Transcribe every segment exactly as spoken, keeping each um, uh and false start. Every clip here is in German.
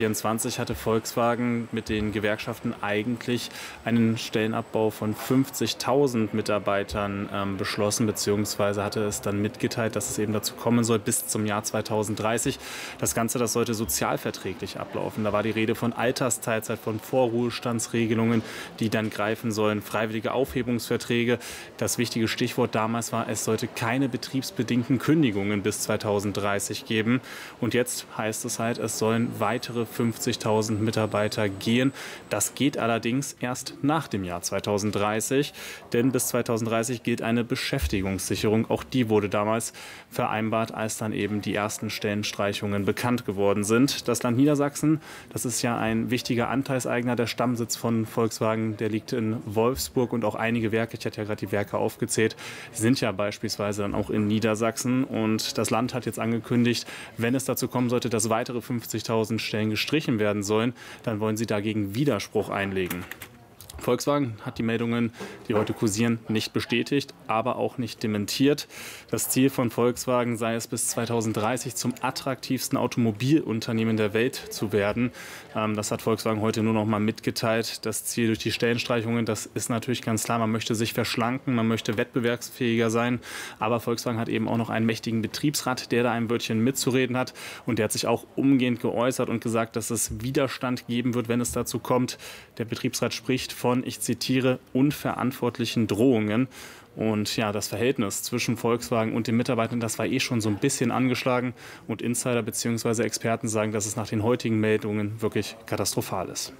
vierundzwanzig hatte Volkswagen mit den Gewerkschaften eigentlich einen Stellenabbau von fünfzigtausend Mitarbeitern ähm, beschlossen, beziehungsweise hatte es dann mitgeteilt, dass es eben dazu kommen soll bis zum Jahr zweitausenddreißig. Das Ganze, das sollte sozialverträglich ablaufen. Da war die Rede von Altersteilzeit, von Vorruhestandsregelungen, die dann greifen sollen, freiwillige Aufhebungsverträge. Das wichtige Stichwort damals war, es sollte keine betriebsbedingten Kündigungen bis zweitausenddreißig geben. Und jetzt heißt es halt, es sollen weitere fünfzigtausend Mitarbeiter gehen. Das geht allerdings erst nach dem Jahr zweitausenddreißig, denn bis zweitausenddreißig gilt eine Beschäftigungssicherung. Auch die wurde damals vereinbart, als dann eben die ersten Stellenstreichungen bekannt geworden sind. Das Land Niedersachsen, das ist ja ein wichtiger Anteilseigner, der Stammsitz von Volkswagen, der liegt in Wolfsburg, und auch einige Werke, ich hatte ja gerade die Werke aufgezählt, sind ja beispielsweise dann auch in Niedersachsen, und das Land hat jetzt angekündigt, wenn es dazu kommen sollte, dass weitere fünfzigtausend Stellen gestrichen werden sollen, dann wollen sie dagegen Widerspruch einlegen. Volkswagen hat die Meldungen, die heute kursieren, nicht bestätigt, aber auch nicht dementiert. Das Ziel von Volkswagen sei es, bis zweitausenddreißig zum attraktivsten Automobilunternehmen der Welt zu werden. Das hat Volkswagen heute nur noch mal mitgeteilt. Das Ziel durch die Stellenstreichungen, das ist natürlich ganz klar. Man möchte sich verschlanken, man möchte wettbewerbsfähiger sein. Aber Volkswagen hat eben auch noch einen mächtigen Betriebsrat, der da ein Wörtchen mitzureden hat. Und der hat sich auch umgehend geäußert und gesagt, dass es Widerstand geben wird, wenn es dazu kommt. Der Betriebsrat spricht von, ich zitiere, unverantwortlichen Drohungen. Und ja, das Verhältnis zwischen Volkswagen und den Mitarbeitern, das war eh schon so ein bisschen angeschlagen. Und Insider bzw. Experten sagen, dass es nach den heutigen Meldungen wirklich katastrophal ist.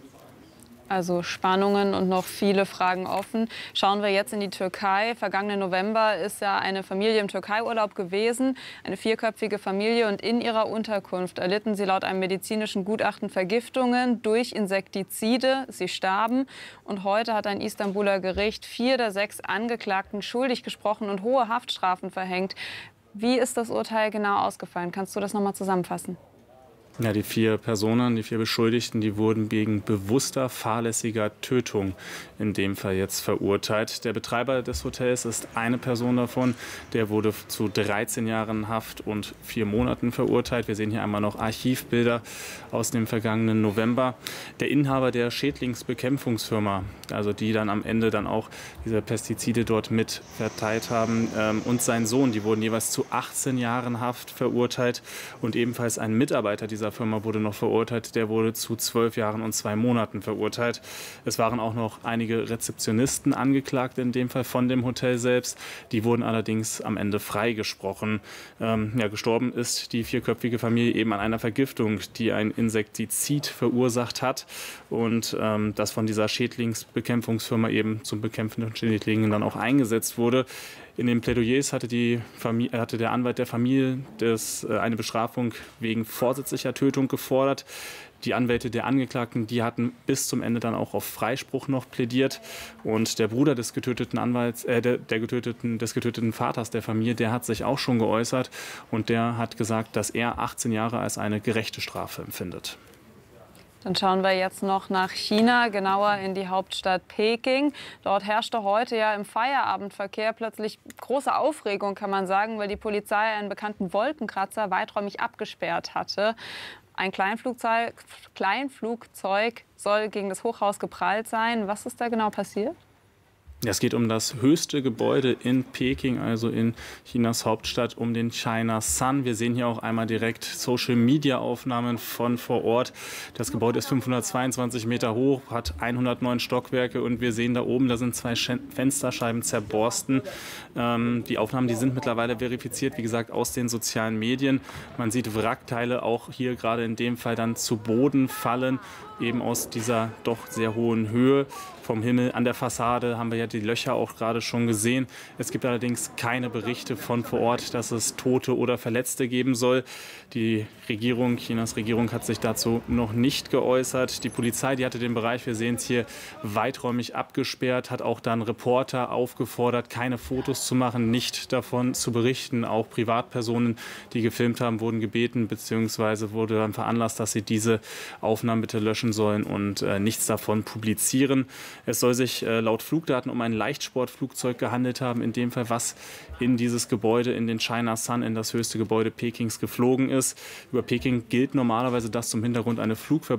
Also Spannungen und noch viele Fragen offen. Schauen wir jetzt in die Türkei. Vergangenen November ist ja eine Familie im Türkei-Urlaub gewesen, eine vierköpfige Familie. Und in ihrer Unterkunft erlitten sie laut einem medizinischen Gutachten Vergiftungen durch Insektizide. Sie starben. Und heute hat ein Istanbuler Gericht vier der sechs Angeklagten schuldig gesprochen und hohe Haftstrafen verhängt. Wie ist das Urteil genau ausgefallen? Kannst du das noch mal zusammenfassen? Ja, die vier Personen, die vier Beschuldigten, die wurden wegen bewusster fahrlässiger Tötung in dem Fall jetzt verurteilt. Der Betreiber des Hotels ist eine Person davon. Der wurde zu dreizehn Jahren Haft und vier Monaten verurteilt. Wir sehen hier einmal noch Archivbilder aus dem vergangenen November. Der Inhaber der Schädlingsbekämpfungsfirma, also die dann am Ende dann auch diese Pestizide dort mit verteilt haben, ähm, und sein Sohn, die wurden jeweils zu achtzehn Jahren Haft verurteilt. Und ebenfalls ein Mitarbeiter dieser Firma wurde noch verurteilt. Der wurde zu zwölf Jahren und zwei Monaten verurteilt. Es waren auch noch einige Rezeptionisten angeklagt, in dem Fall von dem Hotel selbst. Die wurden allerdings am Ende freigesprochen. Ähm, ja, gestorben ist die vierköpfige Familie eben an einer Vergiftung, die ein Insektizid verursacht hat, und ähm, das von dieser Schädlingsbekämpfungsfirma eben zum Bekämpfen von Schädlingen dann auch eingesetzt wurde. In den Plädoyers hatte, die Familie, hatte der Anwalt der Familie das, äh, eine Bestrafung wegen vorsätzlicher Tötung gefordert. Die Anwälte der Angeklagten, die hatten bis zum Ende dann auch auf Freispruch noch plädiert. Und der Bruder des getöteten Anwalts, äh, der, der getöteten, des getöteten Vaters der Familie, der hat sich auch schon geäußert. Und der hat gesagt, dass er achtzehn Jahre als eine gerechte Strafe empfindet. Dann schauen wir jetzt noch nach China, genauer in die Hauptstadt Peking. Dort herrschte heute ja im Feierabendverkehr plötzlich große Aufregung, kann man sagen, weil die Polizei einen bekannten Wolkenkratzer weiträumig abgesperrt hatte. Ein Kleinflugzeug, Kleinflugzeug soll gegen das Hochhaus geprallt sein. Was ist da genau passiert? Ja, es geht um das höchste Gebäude in Peking, also in Chinas Hauptstadt, um den China Sun. Wir sehen hier auch einmal direkt Social-Media-Aufnahmen von vor Ort. Das Gebäude ist fünfhundertzweiundzwanzig Meter hoch, hat hundertneun Stockwerke, und wir sehen da oben, da sind zwei Fensterscheiben zerborsten. Ähm, die Aufnahmen, die sind mittlerweile verifiziert, wie gesagt, aus den sozialen Medien. Man sieht Wrackteile auch hier gerade in dem Fall dann zu Boden fallen, eben aus dieser doch sehr hohen Höhe vom Himmel. An der Fassade haben wir ja die Löcher auch gerade schon gesehen. Es gibt allerdings keine Berichte von vor Ort, dass es Tote oder Verletzte geben soll. Die Regierung, Chinas Regierung, hat sich dazu noch nicht geäußert. Die Polizei, die hatte den Bereich, wir sehen es hier, weiträumig abgesperrt, hat auch dann Reporter aufgefordert, keine Fotos zu machen, nicht davon zu berichten. Auch Privatpersonen, die gefilmt haben, wurden gebeten, beziehungsweise wurde dann veranlasst, dass sie diese Aufnahmen bitte löschen sollen und äh, nichts davon publizieren. Es soll sich äh, laut Flugdaten um ein Leichtsportflugzeug gehandelt haben, in dem Fall, was in dieses Gebäude, in den China Sun, in das höchste Gebäude Pekings geflogen ist. Über Peking gilt normalerweise, dass zum Hintergrund eine Flugverbot